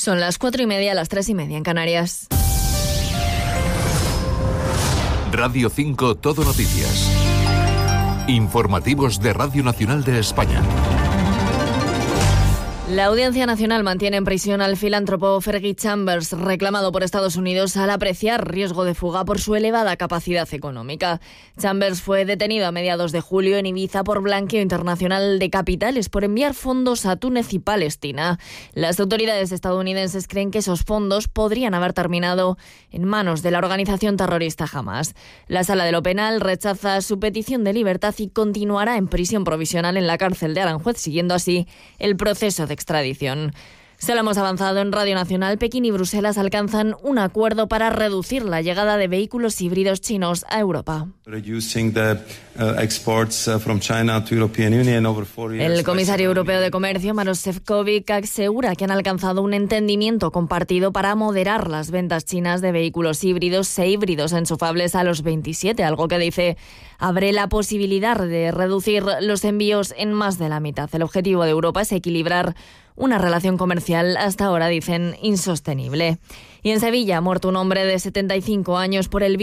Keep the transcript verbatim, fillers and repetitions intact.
Son las cuatro y media, las tres y media en Canarias. Radio cinco Todo Noticias. Informativos de Radio Nacional de España. La Audiencia Nacional mantiene en prisión al filántropo Fergie Chambers, reclamado por Estados Unidos al apreciar riesgo de fuga por su elevada capacidad económica. Chambers fue detenido a mediados de julio en Ibiza por blanqueo internacional de capitales por enviar fondos a Túnez y Palestina. Las autoridades estadounidenses creen que esos fondos podrían haber terminado en manos de la organización terrorista Hamas. La Sala de lo Penal rechaza su petición de libertad y continuará en prisión provisional en la cárcel de Aranjuez, siguiendo así el proceso de extradición. Se lo hemos avanzado en Radio Nacional. Pekín y Bruselas alcanzan un acuerdo para reducir la llegada de vehículos híbridos chinos a Europa. El comisario europeo de Comercio, Maroš Šefčovič, asegura que han alcanzado un entendimiento compartido para moderar las ventas chinas de vehículos híbridos e híbridos enchufables a los veintisiete, algo que dice abre la posibilidad de reducir los envíos en más de la mitad. El objetivo de Europa es equilibrar una relación comercial hasta ahora, dicen, insostenible. Y en Sevilla ha muerto un hombre de setenta y cinco años por el